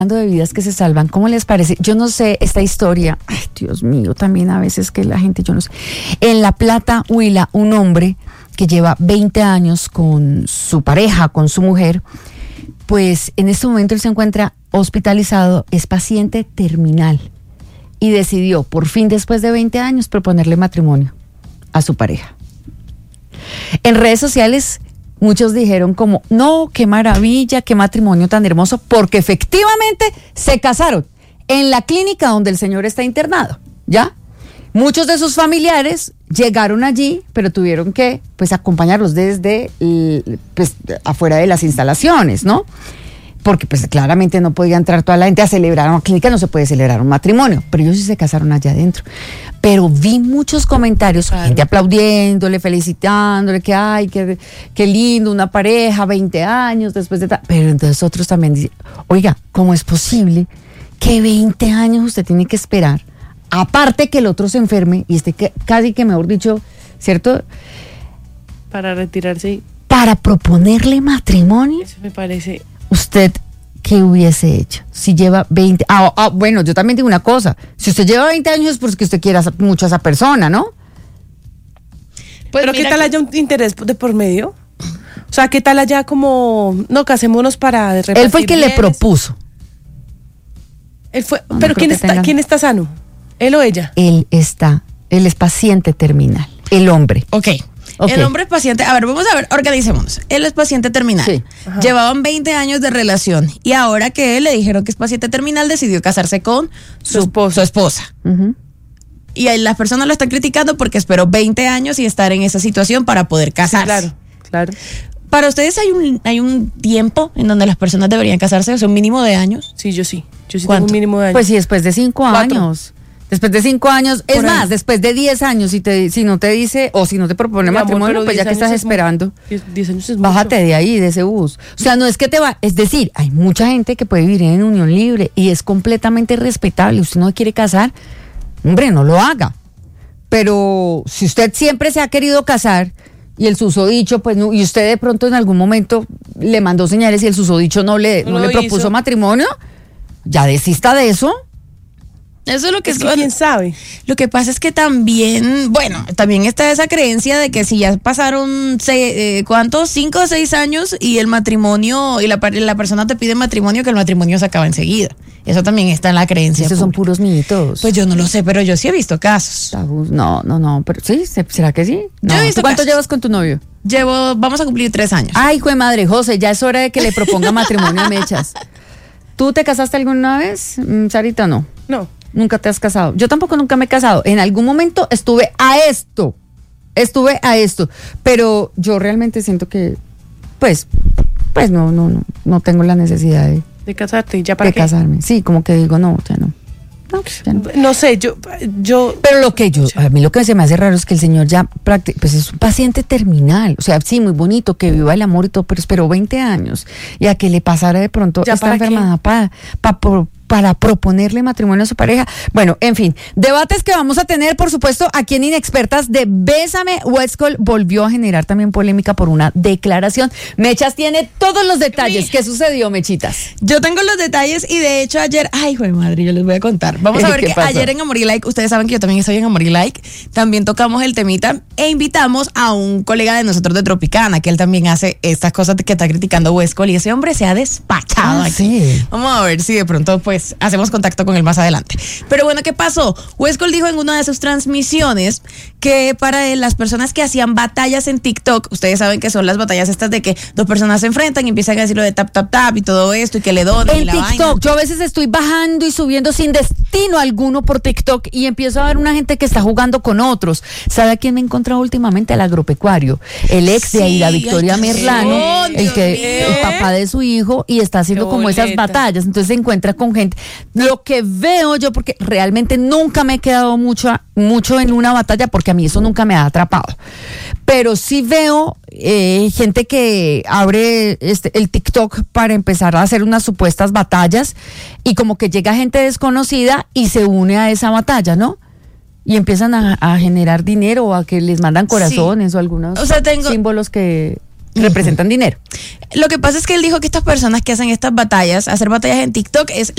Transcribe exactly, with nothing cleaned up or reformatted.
de vidas que se salvan, ¿cómo les parece? Yo no sé, esta historia, ay Dios mío, también a veces que la gente, yo no sé. En La Plata, Huila, un hombre que lleva veinte años con su pareja, con su mujer, pues en este momento él se encuentra hospitalizado, es paciente terminal y decidió, por fin después de veinte años, proponerle matrimonio a su pareja. En redes sociales muchos dijeron como, no, qué maravilla, qué matrimonio tan hermoso, porque efectivamente se casaron en la clínica donde el señor está internado, ¿ya? Muchos de sus familiares llegaron allí, pero tuvieron que, pues, acompañarlos desde, pues, afuera de las instalaciones, ¿no? Porque, pues, claramente no podía entrar toda la gente a celebrar una clínica, no se puede celebrar un matrimonio, pero ellos sí se casaron allá adentro. Pero vi muchos comentarios, claro, gente aplaudiéndole, felicitándole, que ay, qué, qué lindo, una pareja, veinte años después de tal. Pero entonces otros también dicen, oiga, ¿cómo es posible que veinte años usted tiene que esperar? Aparte que el otro se enferme y esté que, casi que, mejor dicho, ¿cierto? Para retirarse. Para proponerle matrimonio. Eso me parece. ¿Usted qué hubiese hecho? Si lleva veinte... Ah, ah, bueno, yo también digo una cosa. Si usted lleva veinte años es porque usted quiere mucho a esa persona, ¿no? Pues pero ¿qué tal que... haya un interés de por medio? O sea, ¿qué tal haya como... No, casémonos para... Él fue el que bienes. Le propuso. Él fue... No, pero no ¿quién está, tengan... ¿quién está sano? ¿Él o ella? Él está... Él es paciente terminal. El hombre. Ok. Okay. El hombre es paciente, a ver, vamos a ver, organicémonos. Él es paciente terminal. Sí. Llevaban veinte años de relación y ahora que él le dijeron que es paciente terminal, decidió casarse con su, su esposa. Su esposa. Uh-huh. Y ahí las personas lo están criticando porque esperó veinte años y estar en esa situación para poder casarse. Claro, claro. ¿Para ustedes hay un hay un tiempo en donde las personas deberían casarse? O sea, un mínimo de años. Sí, yo sí. Yo sí tengo un mínimo de años. Pues sí, después de cinco Cuatro. años. Después de cinco años, es más, después de diez años, si te si no te dice, o si no te propone matrimonio, pues ya que estás esperando, diez años es bájate mucho de ahí, de ese bus. O sea, no es que te va, es decir, hay mucha gente que puede vivir en unión libre y es completamente respetable. Usted no quiere casar, hombre, no lo haga. Pero si usted siempre se ha querido casar y el susodicho, pues no, y usted de pronto en algún momento le mandó señales y el susodicho no le, no, no le propuso hizo. matrimonio, ya desista de eso. Eso es lo que es. Que ¿quién sabe? Lo que pasa es que también, bueno, también está esa creencia de que si ya pasaron, seis, eh, ¿cuántos? Cinco o seis años y el matrimonio, y la, la persona te pide matrimonio, que el matrimonio se acaba enseguida. Eso también está en la creencia. Esos son puros mitos. Pues yo no lo sé, pero yo sí he visto casos. No, no, no, pero sí, ¿será que sí? No. Yo he visto ¿Cuánto casos. llevas con tu novio? Llevo, vamos a cumplir tres años. Ay, hijo de madre, José, ya es hora de que le proponga matrimonio a Mechas. ¿Tú te casaste alguna vez, Sarita? No. No. Nunca te has casado. Yo tampoco nunca me he casado. En algún momento estuve a esto. Estuve a esto. Pero yo realmente siento que, pues, pues no, no, no, no tengo la necesidad de, de casarte. ¿Ya para de qué? casarme. Sí, como que digo, no, ya no. No, ya no. No sé, yo, yo. Pero lo que yo, a mí lo que se me hace raro es que el señor ya prácticamente, pues es un paciente terminal. O sea, sí, muy bonito, que viva el amor y todo, pero esperó veinte años. Y a que le pasara de pronto esta enfermedad para, para, para proponerle matrimonio a su pareja. Bueno, en fin, debates que vamos a tener, por supuesto, aquí en Inexpertas de Bésame. Westcol volvió a generar también polémica por una declaración. Mechas tiene todos los detalles. ¿Qué sucedió, Mechitas? Yo tengo los detalles y de hecho ayer, ay, joder madre, yo les voy a contar. Vamos a ver que pasó? Ayer en Amor y Like, ustedes saben que yo también estoy en Amor y Like, también tocamos el temita e invitamos a un colega de nosotros de Tropicana, que él también hace estas cosas que está criticando Westcol y ese hombre se ha despachado ah, aquí. Sí. Vamos a ver si de pronto pues hacemos contacto con él más adelante. Pero bueno, ¿qué pasó? Westcol dijo en una de sus transmisiones que para las personas que hacían batallas en TikTok, ustedes saben que son las batallas estas de que dos personas se enfrentan y empiezan a decir lo de tap, tap, tap y todo esto y que le donen en y la TikTok, vaina. Yo a veces estoy bajando y subiendo sin destino alguno por TikTok y empiezo a ver una gente que está jugando con otros. ¿Sabe a quién me he encontrado últimamente? Al agropecuario. El ex sí, de Aida Victoria ay, Merlano, oh, el que el papá de su hijo y está haciendo como esas batallas. Entonces se encuentra con gente. Lo que veo yo, porque realmente nunca me he quedado mucho, mucho en una batalla, porque a mí eso nunca me ha atrapado. Pero sí veo eh, gente que abre este, el TikTok para empezar a hacer unas supuestas batallas y como que llega gente desconocida y se une a esa batalla, ¿no? Y empiezan a, a generar dinero o a que les mandan corazones sí. o algunos o sea, tengo... símbolos que representan uh-huh. dinero. Lo que pasa es que él dijo que estas personas que hacen estas batallas, hacer batallas en TikTok es